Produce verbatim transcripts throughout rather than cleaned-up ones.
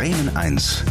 Bremen eins.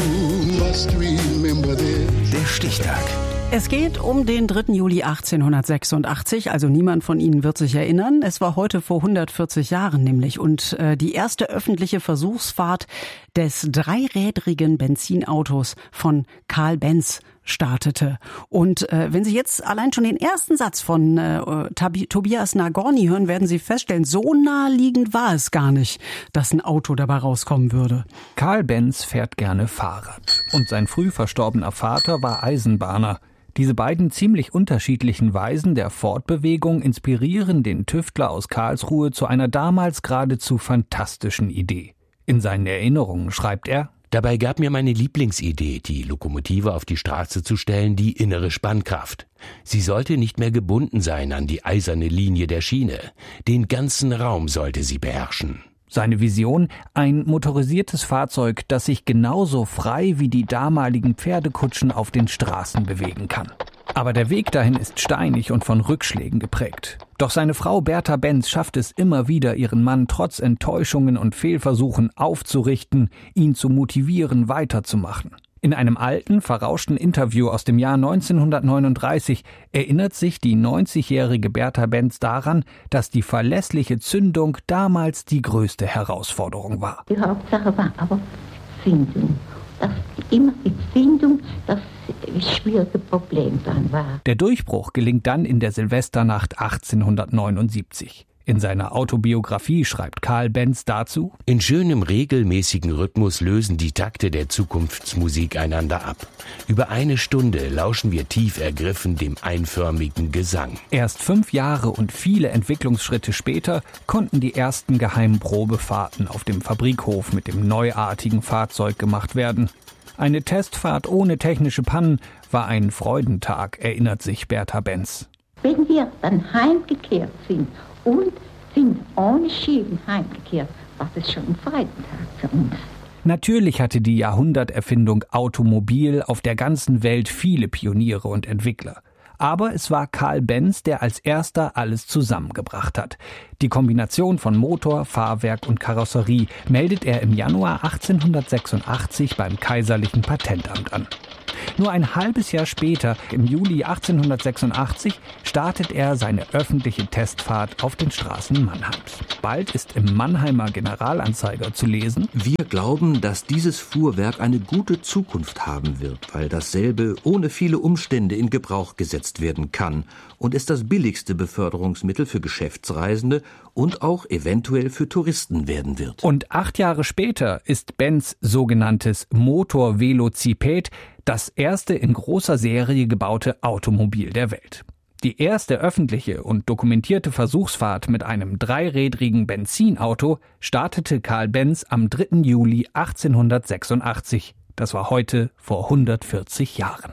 Der Stichtag. Es geht um den dritten Juli achtzehnhundertsechsundachtzig, also niemand von Ihnen wird sich erinnern. Es war heute vor hundertvierzig Jahren nämlich und äh, die erste öffentliche Versuchsfahrt des dreirädrigen Benzinautos von Carl Benz startete. Und äh, wenn Sie jetzt allein schon den ersten Satz von äh, Tabi- Tobias Nagorny hören, werden Sie feststellen, so naheliegend war es gar nicht, dass ein Auto dabei rauskommen würde. Carl Benz fährt gerne Fahrrad und sein früh verstorbener Vater war Eisenbahner. Diese beiden ziemlich unterschiedlichen Weisen der Fortbewegung inspirieren den Tüftler aus Karlsruhe zu einer damals geradezu fantastischen Idee. In seinen Erinnerungen schreibt er: Dabei gab mir meine Lieblingsidee, die Lokomotive auf die Straße zu stellen, die innere Spannkraft. Sie sollte nicht mehr gebunden sein an die eiserne Linie der Schiene. Den ganzen Raum sollte sie beherrschen. Seine Vision: ein motorisiertes Fahrzeug, das sich genauso frei wie die damaligen Pferdekutschen auf den Straßen bewegen kann. Aber der Weg dahin ist steinig und von Rückschlägen geprägt. Doch seine Frau Bertha Benz schafft es immer wieder, ihren Mann trotz Enttäuschungen und Fehlversuchen aufzurichten, ihn zu motivieren, weiterzumachen. In einem alten, verrauschten Interview aus dem Jahr neunzehnhundertneununddreißig erinnert sich die neunzigjährige Bertha Benz daran, dass die verlässliche Zündung damals die größte Herausforderung war. Die Hauptsache war aber Zündung. Dass immer die Zündung das schwierige Problem dann war. Der Durchbruch gelingt dann in der Silvesternacht achtzehnhundertneunundsiebzig. In seiner Autobiografie schreibt Carl Benz dazu: In schönem, regelmäßigen Rhythmus lösen die Takte der Zukunftsmusik einander ab. Über eine Stunde lauschen wir tief ergriffen dem einförmigen Gesang. Erst fünf Jahre und viele Entwicklungsschritte später konnten die ersten geheimen Probefahrten auf dem Fabrikhof mit dem neuartigen Fahrzeug gemacht werden. Eine Testfahrt ohne technische Pannen war ein Freudentag, erinnert sich Bertha Benz. Wenn wir dann heimgekehrt sind und sind ohne Schäden heimgekehrt, war das schon ein Freudentag für uns. Natürlich hatte die Jahrhunderterfindung Automobil auf der ganzen Welt viele Pioniere und Entwickler. Aber es war Carl Benz, der als erster alles zusammengebracht hat. Die Kombination von Motor, Fahrwerk und Karosserie meldet er im Januar achtzehnhundertsechsundachtzig beim Kaiserlichen Patentamt an. Nur ein halbes Jahr später, im Juli achtzehnhundertsechsundachtzig, startet er seine öffentliche Testfahrt auf den Straßen Mannheims. Bald ist im Mannheimer Generalanzeiger zu lesen: Wir glauben, dass dieses Fuhrwerk eine gute Zukunft haben wird, weil dasselbe ohne viele Umstände in Gebrauch gesetzt werden kann und es das billigste Beförderungsmittel für Geschäftsreisende und auch eventuell für Touristen werden wird. Und acht Jahre später ist Benz sogenanntes Motor-Velociped das erste in großer Serie gebaute Automobil der Welt. Die erste öffentliche und dokumentierte Versuchsfahrt mit einem dreirädrigen Benzinauto startete Carl Benz am dritten Juli achtzehnhundertsechsundachtzig. Das war heute vor hundertvierzig Jahren.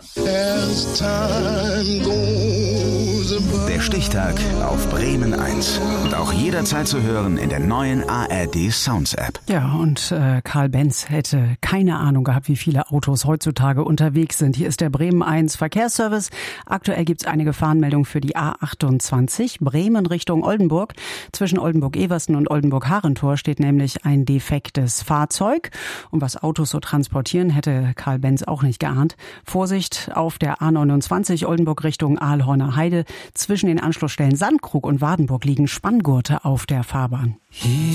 Der Stichtag auf Bremen eins. Und auch jederzeit zu hören in der neuen A R D Sounds App. Ja, und äh, Carl Benz hätte keine Ahnung gehabt, wie viele Autos heutzutage unterwegs sind. Hier ist der Bremen eins Verkehrsservice. Aktuell gibt es eine Gefahrenmeldung für die A achtundzwanzig, Bremen Richtung Oldenburg. Zwischen Oldenburg-Eversten und Oldenburg-Harentor steht nämlich ein defektes Fahrzeug. Und was Autos so transportieren, hätte Carl Benz auch nicht geahnt. Vorsicht auf der A neunundzwanzig Oldenburg Richtung Aalhorner Heide. Zwischen den Anschlussstellen Sandkrug und Wardenburg liegen Spanngurte auf der Fahrbahn.